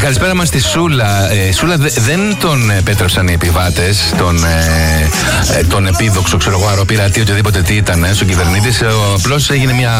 καλησπέρα μας στη Σούλα. Σούλα, δεν τον πέτρεψαν οι επιβάτες, τον επίδοξο, ξέρω εγώ, αεροπειρατή, οτιδήποτε τι ήταν, στον κυβερνήτη. Απλώς έγινε μια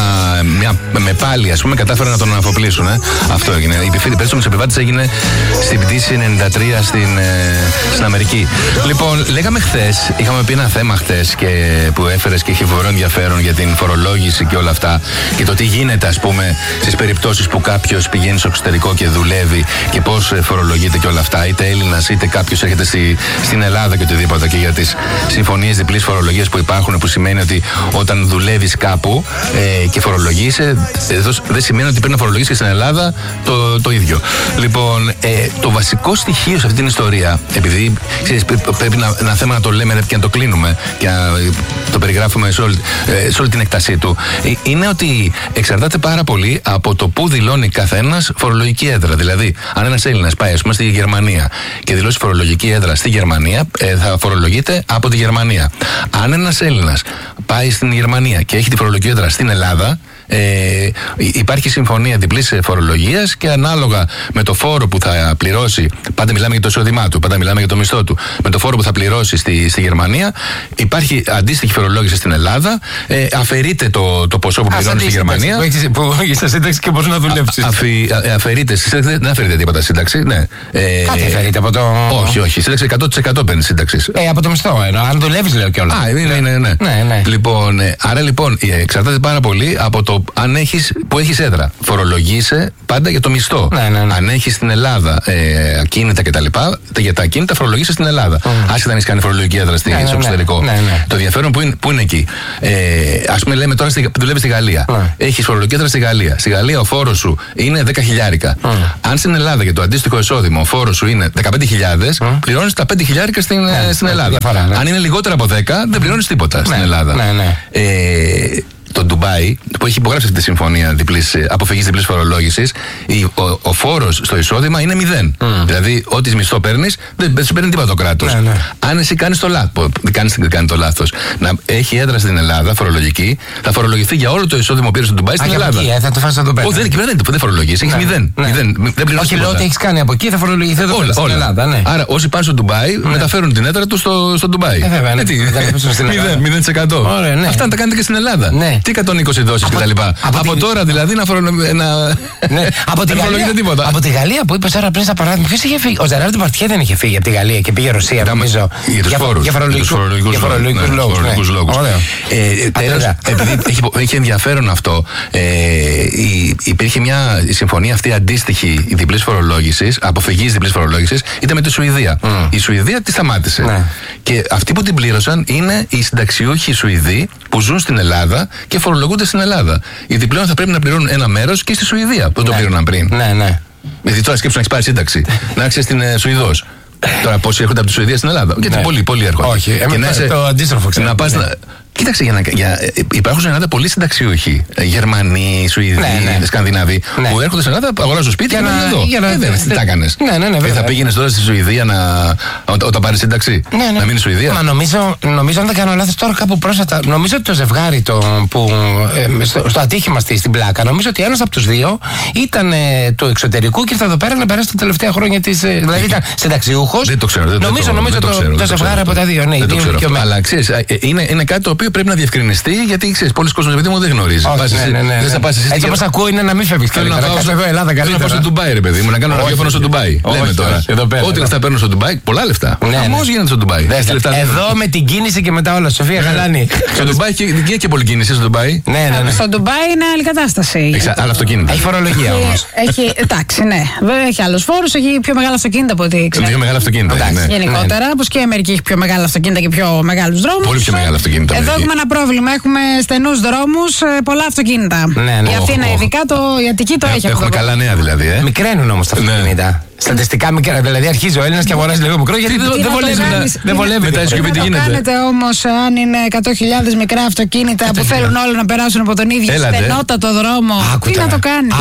με πάλι, ας πούμε, κατάφεραν να τον αφοπλίσουν. Αυτό έγινε. Η πέτρεψη με τους επιβάτες έγινε στην πτήση 93 στην Αμερική. Λοιπόν, λέγαμε χθες, είχαμε πει ένα θέμα χθες που έφερες και είχε φοβερό ενδιαφέρον για την φορολόγηση και όλα αυτά. Και το τι γίνεται, ας πούμε, στις περιπτώσεις που κάποιος πηγαίνει στο εξωτερικό και δουλεύει και πώς φορολογείται και όλα αυτά. Είτε Έλληνας είτε κάποιος έρχεται στην Ελλάδα και οτιδήποτε. Και για τις συμφωνίες διπλής φορολογίας που υπάρχουν, που σημαίνει ότι όταν δουλεύεις κάπου και φορολογείσαι, δεν σημαίνει ότι πρέπει να φορολογήσεις και στην Ελλάδα το ίδιο. Λοιπόν, το βασικό στοιχείο σε αυτή την ιστορία, επειδή ξέρεις, πρέπει ένα θέμα να το λέμε και να το κλείνουμε και να το περιγράφουμε σε όλη την έκτασή του, είναι ότι εξαρτάται πάρα πολύ από το που δηλώνει καθένας φορολογική έδρα. Δηλαδή, αν ένας Έλληνας πάει, ας πούμε, στη Γερμανία και δηλώσει φορολογική έδρα στη Γερμανία, θα φορολογείται από τη Γερμανία. Αν ένας Έλληνας πάει στην Γερμανία και έχει τη φορολογική έδρα στην Ελλάδα, υπάρχει συμφωνία διπλής φορολογίας και ανάλογα με το φόρο που θα πληρώσει, πάντα μιλάμε για το εισόδημά του, πάντα μιλάμε για το μισθό του, με το φόρο που θα πληρώσει στη Γερμανία, υπάρχει αντίστοιχη φορολόγηση στην Ελλάδα, αφαιρείται το ποσό που πληρώνει στη Γερμανία. Που έχει στα σύνταξη και μπορεί να δουλέψει. Αφαιρείται, δεν αφαιρείται τίποτα σύνταξη. Ναι. Κάτι αφαιρείται από το. Όχι, σύνταξη 100% παίρνει σύνταξη. Από το μισθό, αν δουλεύει, λέω κιόλας. Ναι. Λοιπόν, άρα λοιπόν εξαρτάται πάρα πολύ από το αν που έχεις έδρα. Φορολογείσαι πάντα για το μισθό. Ναι. Αν έχεις στην Ελλάδα ακίνητα κτλ., για τα ακίνητα φορολογείσαι στην Ελλάδα. Άσχετα αν έχεις κάνει φορολογική έδρα στο εξωτερικό. Το ενδιαφέρον που είναι εκεί. Ας πούμε, λέμε τώρα που δουλεύεις στη Γαλλία. Έχεις φορολογική έδρα στη Γαλλία. Στη Γαλλία ο φόρος σου είναι 10.000. Αν στην Ελλάδα για το αντίστοιχο εισόδημα ο φόρος σου είναι 15.000, πληρώνεις τα 5.000 στην Ελλάδα. Αν είναι λιγότερα από 10, δεν πληρώνεις τίποτα στην Ελλάδα. Το Ντουμπάι, που έχει υπογράψει αυτή τη συμφωνία αποφυγής διπλής φορολόγησης, ο φόρος στο εισόδημα είναι 0. Δηλαδή, ό,τι μισθό παίρνεις, δεν σου παίρνει τίποτα το κράτος. Αν εσύ κάνεις το λάθος, να έχει έδρα στην Ελλάδα φορολογική, θα φορολογηθεί για όλο το εισόδημα που πήρε στο Ντουμπάι στην Ελλάδα. Θα το φας εδώ πέρα. Δεν φορολογείς, έχει 0. Δεν πληρώνεις. Όχι, λέω ότι έχεις κάνει από εκεί, θα φορολογηθεί εδώ πέρα στην Ελλάδα. Άρα, όσοι πάνε στο Ντουμπάι, μεταφέρουν την έδρα του στο Ντουμπάι. 0%. Αυτά τα κάνετε και στην Ελλάδα. Τι 120 δόσεις κτλ. Από τώρα δηλαδή να φορολογείται τίποτα. Από τη Γαλλία που είπες τώρα πριν στα παράδειγμα, ποιος είχε φύγει? Ο Ζεράρ Ντεπαρτιέ δεν είχε φύγει από τη Γαλλία και πήγε Ρωσία, νομίζω. Για φορολογικούς λόγους. Τέλος, επειδή έχει ενδιαφέρον αυτό, υπήρχε μια συμφωνία αυτή αντίστοιχη διπλής φορολόγησης, αποφυγής διπλής φορολόγησης, ήταν με τη Σουηδία. Η Σουηδία τη σταμάτησε. Και αυτοί που την πλήρωσαν είναι οι συνταξιούχοι Σουηδοί που ζουν στην Ελλάδα και φορολογούνται στην Ελλάδα. Γιατί πλέον θα πρέπει να πληρώνουν ένα μέρος και στη Σουηδία που το πλήρωναν πριν. Γιατί τώρα σκέψου να έχεις πάρει σύνταξη, να έρχεσαι στην Σουηδός. Τώρα πόσοι έρχονται από τη Σουηδία στην Ελλάδα? Γιατί πολλοί έρχονται. Όχι, το αντίστροφο ξέρω. Κοίταξε, υπάρχουν στην Ελλάδα πολλοί συνταξιούχοι. Γερμανοί, Σουηδοί, Σκανδιναβοί, που έρχονται στην Ελλάδα, αγοράζουν σπίτι και μένουν εδώ. Τι τα έκανες? Θα πήγαινες τώρα στη Σουηδία όταν πάρεις σύνταξη? Να μείνεις στη Σουηδία? Μα νομίζω, αν δεν κάνω λάθος, τώρα κάπου πρόσφατα, νομίζω ότι το ζευγάρι που στο ατύχημα στην πλάκα, νομίζω ότι ένας από τους δύο ήταν του εξωτερικού και ήρθε εδώ πέρα να περάσει τα τελευταία χρόνια της. Δηλαδή ήταν συνταξιούχος. Δεν το ξέρω. Νομίζω το ζευγάρι από τα δύο. Αλλά ξέρεις, είναι κάτι το οποίο πρέπει να διευκρινιστεί, γιατί ξέρεις, πολλοί κόσμοι παιδί μου δεν γνωρίζει. Έτσι όπως ακούω είναι να μην φεύγεις. Θέλω να πάω στο Ντουμπάι, ρε παιδί μου, να κάνω ραδιόφωνο στο Ντουμπάι. Λέμε τώρα. Ό,τι λεφτά παίρνω στο Ντουμπάι, πολλά λεφτά. Χαμός γίνεται στο Ντουμπάι. Εδώ με την κίνηση και μετά όλα. Σοφία Γαλάνη. Στο Ντουμπάι και πολύ κίνηση στο Ντουμπάι. Στο Ντουμπάι είναι άλλη κατάσταση. Άλλα αυτοκίνητα. Έχει φορολογία όμως. Εντάξει, ναι. Βέβαια έχει άλλους φόρους, έχει πιο μεγάλα αυτοκίνητα από ό,τι ξέρω. Πιο μεγάλα αυτοκίνητα. Γενικότερα, όπως και η Αμερική έχει πιο μεγάλα αυτοκίνητα και πιο μεγάλους δρόμους. Πολύ πιο μεγάλα αυτοκίνητα. Εδώ έχουμε ένα πρόβλημα. Έχουμε στενούς δρόμους, πολλά αυτοκίνητα. Η Αθήνα, ειδικά η Αττική το έχει αυτό. Έχουμε καλά νέα δηλαδή. Μικραίνουν όμως τα αυτοκίνητα. Στατιστικά μικρά. Δηλαδή αρχίζει ο Έλληνας και αγοράζει λίγο μικρό γιατί δεν βολεύει. Μετά SUV τι γίνεται? Κάνετε όμως αν είναι 100.000 μικρά αυτοκίνητα που θέλουν όλοι να περάσουν από τον ίδιο στενότατο δρόμο. Τι να το κάνεις?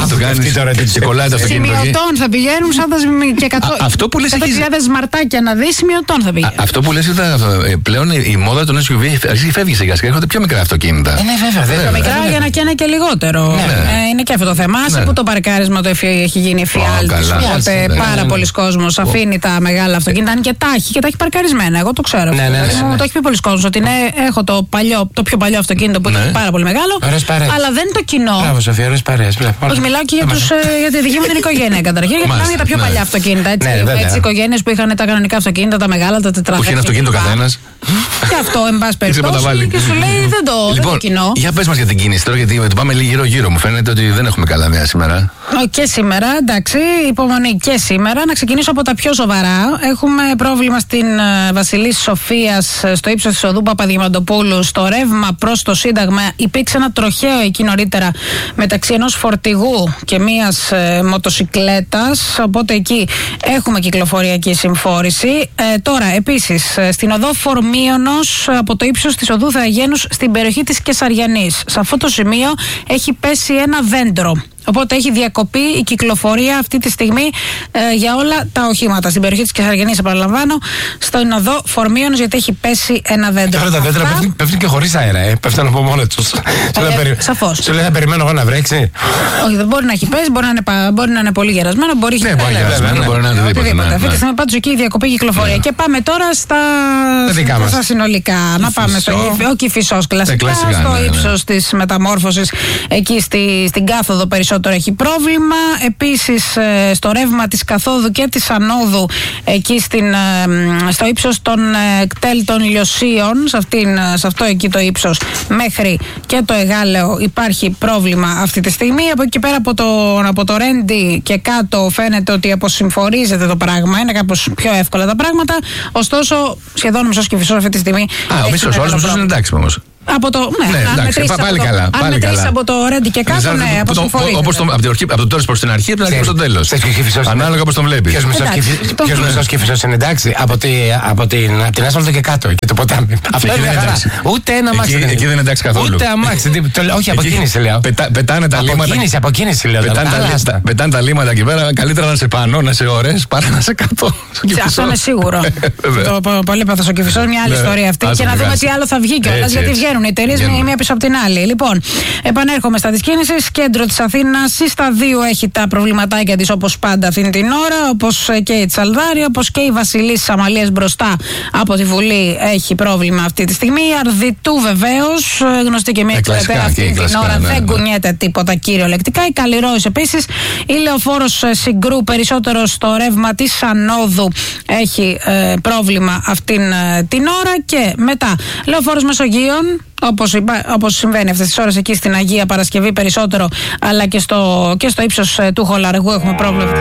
Σημειωτών θα πηγαίνουν σαν και 100.000 σμαρτάκια να δει, σημειωτών θα πηγαίνουν. Αυτό που λες πλέον η μόδα των SUV φεύγει σιγά σιγά. Έρχονται πιο μικρά αυτοκίνητα. Ναι, βέβαια. Μικρά για να καίνε και λιγότερο. Είναι και αυτό το θέμα. Σε που το παρκάρισμα το έχει γίνει εφιάλτης. πάρα πολλοί κόσμος αφήνει τα μεγάλα αυτοκίνητα. Αν και τα έχει παρκαρισμένα. Εγώ το ξέρω. Μου το έχει πει πολλοί κόσμος ότι έχω το πιο παλιό αυτοκίνητο που είναι πάρα πολύ μεγάλο. Αλλά δεν είναι το κοινό. Μπράβο, Σοφία, ωραίες παρέες. Όχι, μιλάω και για τη δική μου την οικογένεια καταρχήν. Γιατί μιλάω για τα πιο παλιά αυτοκίνητα. Έτσι, οικογένειες που είχαν τα κανονικά αυτοκίνητα, τα μεγάλα, τα τετράδια. Που είχε ένα αυτοκίνητο καθένας. Και αυτό, εν πάση περιπτώσει. Και σου λέει δεν το κοινό. Για πες μας για την κίνηση τώρα, γιατί το πάμε γύρω-γύρω. Μου φαίνεται ότι δεν έχουμε καλά νέα σήμερα. Και σήμερα, εντάξει, υπομονή και σήμερα. Να ξεκινήσω από τα πιο σοβαρά. Έχουμε πρόβλημα στην Βασιλής Σοφίας, στο ύψος της οδού Παπαδιαμαντοπούλου. Στο ρεύμα προς το Σύνταγμα υπήρξε ένα τροχαίο εκεί νωρίτερα μεταξύ ενός φορτηγού και μίας μοτοσικλέτας. Οπότε εκεί έχουμε κυκλοφοριακή συμφόρηση. Τώρα, επίσης, στην οδό Φορμίωνος από το ύψος της οδού Θεαγένους στην περιοχή της Κεσαριανής. Σε αυτό το σημείο έχει πέσει ένα δέντρο. Οπότε έχει διακοπεί η κυκλοφορία αυτή τη στιγμή για όλα τα οχήματα. Στην περιοχή της Κεσαριανής, επαναλαμβάνω, στον οδό Φορμίωνος, γιατί έχει πέσει ένα δέντρο. Τώρα τα δέντρα πέφτουν και χωρίς αέρα, πέφτουν από μόνα τους. Σαφώς. Σου λέει θα περιμένω εγώ να βρέξει. Όχι, δεν μπορεί να έχει πέσει, μπορεί να είναι πολύ γερασμένο, μπορεί να είναι οτιδήποτε. Αυτή τη στιγμή πάντως εκεί η διακοπή κυκλοφορία. Και πάμε τώρα στα συνολικά. Να πάμε στο Κηφισός κλασικά, στο ύψος της μεταμόρφωσης, εκεί στην κάθοδο περισσότερο έχει πρόβλημα. Επίσης στο ρεύμα της καθόδου και της ανόδου, εκεί στο ύψος των κτέλ των Λιωσίων, σε αυτό εκεί το ύψος μέχρι και το Εγάλεο υπάρχει πρόβλημα αυτή τη στιγμή. Από εκεί πέρα από το Ρέντι και κάτω φαίνεται ότι αποσυμφορίζεται το πράγμα, είναι κάπως πιο εύκολα τα πράγματα. Ωστόσο σχεδόν μισός Κηφισός αυτή τη στιγμή. Ο μισός είναι εντάξει όμως. Από το. Αν μετρήσεις από το Ρέντι και κάτω, από το τέλος προς την αρχή, από την αρχή προς το τέλος. Ανάλογα πώς τον βλέπεις. Ποιος μισός Κηφισός είναι εντάξει, από την άσφαλτο και κάτω, και το ποτάμι. Αυτό είναι χαρά. Ούτε ένα αμάξι. Εκεί δεν είναι εντάξει καθόλου. Ούτε αμάξι. Όχι, αποκίνηση λέω. Πετάνε τα λίμματα. Αποκίνηση λέω. Πετάνε τα λίμματα εκεί πέρα. Καλύτερα να σε πάνω, να σε ωραίες, παρά να σε κάτω. Αυτό είναι σίγουρο. Πολύ παθός ο Κηφισός, μια άλλη ιστορία αυτή. Και να δούμε τι άλλο θα βγει κιόλας, γιατί βγαίνουν οι εταιρείες μία πίσω από την άλλη. Λοιπόν, επανέρχομαι στα της κίνησης. Κέντρο της Αθήνας, η Σταδίου έχει τα προβληματάκια της όπως πάντα αυτήν την ώρα, όπως και η Τσαλδάρη, όπως και η Βασιλής Αμαλίας μπροστά από τη Βουλή έχει πρόβλημα αυτή τη στιγμή. Η Αρδιτού βεβαίως, γνωστή και μία εξαιρετικά αυτή την ώρα, δεν κουνιέται τίποτα κυριολεκτικά. Η Καλλιρόης επίσης. Η Λεωφόρος Συγκρού, περισσότερο στο ρεύμα της ανόδου, έχει πρόβλημα αυτήν την ώρα. Και μετά Λεωφόρος Μεσογείων, όπως συμβαίνει αυτές τις ώρες εκεί στην Αγία Παρασκευή περισσότερο, αλλά και στο ύψος του Χολαργού έχουμε πρόβλημα.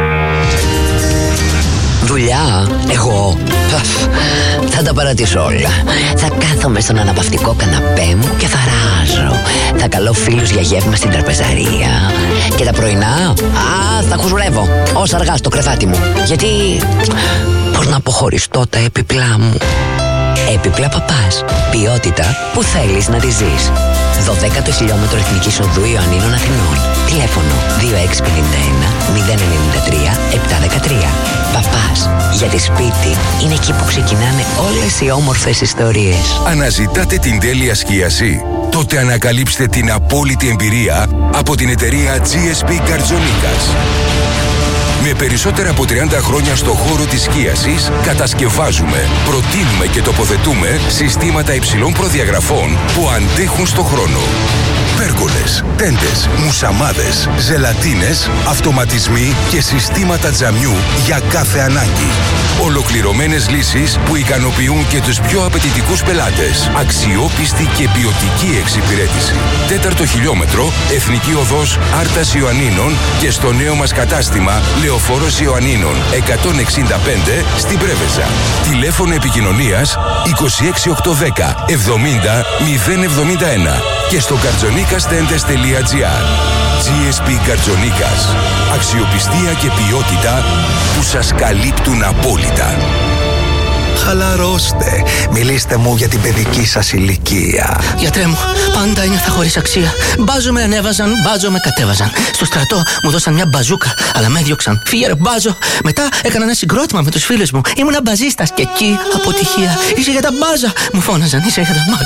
Δουλειά, εγώ θα τα παρατήσω όλα. Θα κάθομαι στον αναπαυτικό καναπέ μου και θα ράζω. Θα καλώ φίλους για γεύμα στην τραπεζαρία. Και τα πρωινά, θα χουζουρεύω όσα αργά στο κρεβάτι μου. Γιατί, πώς να αποχωριστώ τα έπιπλά μου. Έπιπλα Παπάς. Ποιότητα που θέλεις να τη ζεις. 12ο χιλιόμετρο Εθνικής Οδού Ιωαννίνων Αθηνών. Τηλέφωνο 2651 093 713. Παπάς. Γιατί σπίτι είναι εκεί που ξεκινάνε όλες οι όμορφες ιστορίες. Αναζητάτε την τέλεια σκίαση? Τότε ανακαλύψτε την απόλυτη εμπειρία από την εταιρεία GSP Καρτζονίκας. Με περισσότερα από 30 χρόνια στο χώρο της σκίασης, κατασκευάζουμε, προτείνουμε και τοποθετούμε συστήματα υψηλών προδιαγραφών που αντέχουν στο χρόνο. Πέργολες, τέντες, μουσαμάδες, ζελατίνες, αυτοματισμοί και συστήματα τζαμιού για κάθε ανάγκη. Ολοκληρωμένες λύσεις που ικανοποιούν και τους πιο απαιτητικούς πελάτες. Αξιόπιστη και ποιοτική εξυπηρέτηση. 4ο χιλιόμετρο, Εθνική Οδός Άρτας Ιωαννίνων και στο νέο μας κατάστημα Λεωφόρος Ιωαννίνων 165 στην Πρέβεζα. Τηλέφωνο επικοινωνίας 26810 70 071 και στο kartzonikastentes.gr. GSP Καρτζονίκας. Αξιοπιστία και ποιότητα που σας καλύπτουν απόλυτα. Χαλαρώστε. Μιλήστε μου για την παιδική σας ηλικία. Γιατρέ μου, πάντα ένιωθα χωρίς αξία. Μπάζο με ανέβαζαν, μπάζο με κατέβαζαν. Στο στρατό μου δώσαν μια μπαζούκα, αλλά με έδιωξαν. Φύγε ρε μπάζο. Μετά έκανα ένα συγκρότημα με τους φίλους μου. Ήμουνα μπαζίστας και εκεί αποτυχία. Είσαι για τα μπάζα. Μου φώναζαν, είσαι για τα μπάζα.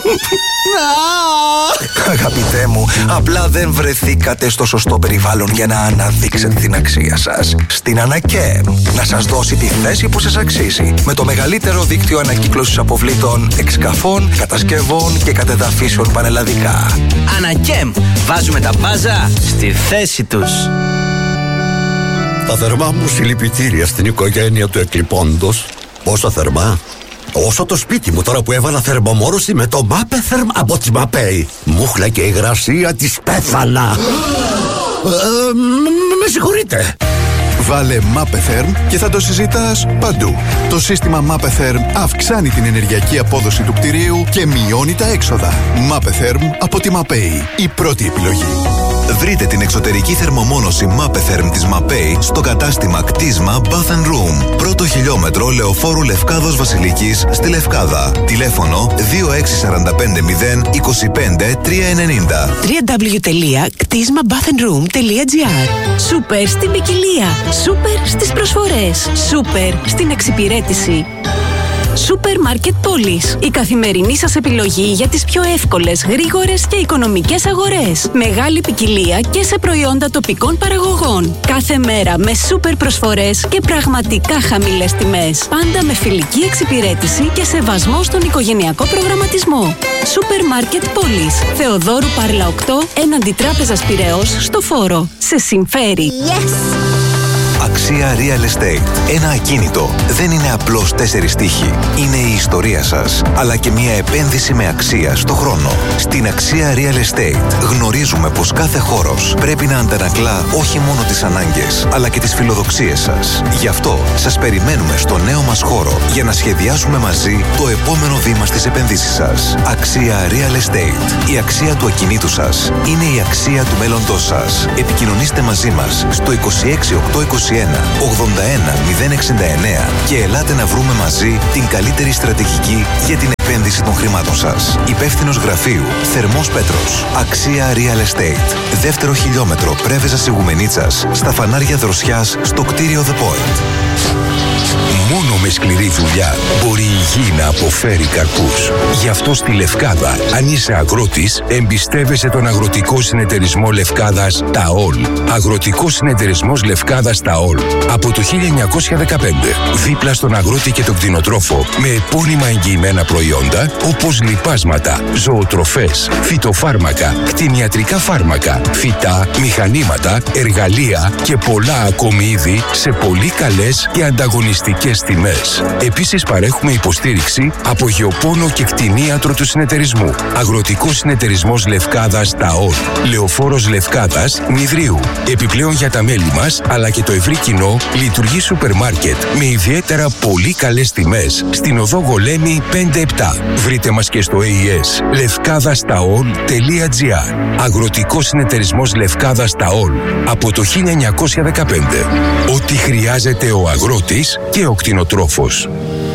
Αγαπητέ μου, απλά δεν βρεθήκατε στο σωστό περιβάλλον για να αναδείξετε την αξία σας. Στην Ανακέμ, να σας δώσει τη θέση που σας αξίζει. Με το μεγαλύτερο δίκτυο ανακύκλωσης αποβλήτων, εξκαφών, κατασκευών και κατεδαφίσεων πανελλαδικά. Ανακέμ, βάζουμε τα μπάζα στη θέση τους. Τα θερμά μου συλληπιτήρια στην οικογένεια του εκλειπώντος. Πόσο θερμά? Όσο το σπίτι μου τώρα που έβαλα θερμομόρωση με το Μάπεθερμ από τη Μαπέη. Μούχλα και υγρασία της πέθανα. Με συγχωρείτε. Βάλε Μάπεθερμ και θα το συζητάς παντού. Το σύστημα Μάπεθερμ αυξάνει την ενεργειακή απόδοση του κτηρίου και μειώνει τα έξοδα. Μάπεθερμ από τη Μαπέη. Η πρώτη επιλογή. Βρείτε την εξωτερική θερμομόνωση Μάπεθερμ της Μαπέη στο κατάστημα κτίσμα Bath & Room. Πρώτο χιλιόμετρο Λεωφόρου Λευκάδος Βασιλικής στη Λευκάδα. Τηλέφωνο 26450 25 390. www.ktismabathandroom.gr. Σούπερ στην ποικιλία. Σούπερ στις προσφορές. Σούπερ στην εξυπηρέτηση. Σούπερ Μάρκετ Πόλης. Η καθημερινή σας επιλογή για τις πιο εύκολες, γρήγορες και οικονομικές αγορές. Μεγάλη ποικιλία και σε προϊόντα τοπικών παραγωγών. Κάθε μέρα με σούπερ προσφορές και πραγματικά χαμηλές τιμές. Πάντα με φιλική εξυπηρέτηση και σεβασμό στον οικογενειακό προγραμματισμό. Σούπερ Μάρκετ Πόλης. Θεοδόρου Πάρλα 8, έναντι Τράπεζας Πειραιώς, στο Φόρο. Σε συμφέρει. Yes! Αξία Real Estate. Ένα ακίνητο δεν είναι απλώς 4 τοίχοι. Είναι η ιστορία σας, αλλά και μια επένδυση με αξία στο χρόνο. Στην Αξία Real Estate γνωρίζουμε πως κάθε χώρος πρέπει να αντανακλά όχι μόνο τις ανάγκες, αλλά και τις φιλοδοξίες σας. Γι' αυτό σας περιμένουμε στο νέο μας χώρο για να σχεδιάσουμε μαζί το επόμενο βήμα στις επενδύσεις σας. Αξία Real Estate. Η αξία του ακινήτου σας είναι η αξία του μέλλοντός σας. Επικοινωνήστε μαζί μας στο 26821 81 069 και ελάτε να βρούμε μαζί την καλύτερη στρατηγική για την επένδυση των χρημάτων σας. Υπεύθυνος γραφείου Θερμός Πέτρος. Αξία Real Estate. Δεύτερο χιλιόμετρο Πρέβεζας Ιγουμενίτσας, στα φανάρια Δροσιάς, στο κτίριο The Point. Μόνο με σκληρή δουλειά μπορεί η γη να αποφέρει καρπούς. Γι' αυτό στη Λευκάδα, αν είσαι αγρότης, εμπιστεύεσαι τον Αγροτικό Συνεταιρισμό Λευκάδας ΤΑΟΛ. Αγροτικός Συνεταιρισμός Λευκάδας ΤΑΟΛ. Από το 1915, δίπλα στον αγρότη και τον κτηνοτρόφο, με επώνυμα εγγυημένα προϊόντα όπως λιπάσματα, ζωοτροφές, φυτοφάρμακα, κτηνιατρικά φάρμακα, φυτά, μηχανήματα, εργαλεία και πολλά ακόμη είδη σε πολύ καλές και ανταγωνιστικές τιμές. Επίσης παρέχουμε υποστήριξη από γεωπόνο και κτηνίατρο του συνεταιρισμού. Αγροτικός Συνεταιρισμός Λευκάδας ΤΑΟΛ. Λεωφόρος Λευκάδας Νηδρίου. Επιπλέον για τα μέλη μας αλλά και το ευρύ κοινό λειτουργεί σούπερ μάρκετ με ιδιαίτερα πολύ καλές τιμές στην οδό Γολέμη 5-7. Βρείτε μας και στο AES levkadastaol.gr. Αγροτικός Συνεταιρισμός Λευκάδας ΤΑΟΛ από το 1915. Ό,τι χρειάζεται ο αγρότης και ο κτηνοτρόφος.